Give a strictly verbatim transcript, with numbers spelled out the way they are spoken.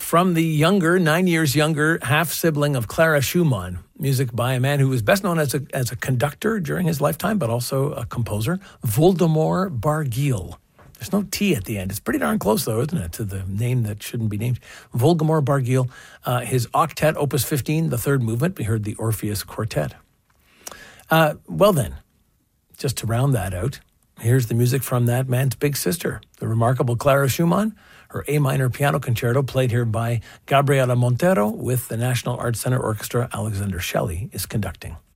from the younger, nine years younger, half-sibling of Clara Schumann. Music by a man who was best known as a, as a conductor during his lifetime, but also a composer, Voldemar Barguil. There's no T at the end. It's pretty darn close, though, isn't it, to the name that shouldn't be named. Voldemar Barguil, uh, his octet, Opus fifteen, the third movement. We heard the Orpheus Quartet. Uh, well then, just to round that out, here's the music from that man's big sister, the remarkable Clara Schumann. Her A minor piano concerto, played here by Gabriela Montero with the National Arts Center Orchestra. Alexander Shelley is conducting.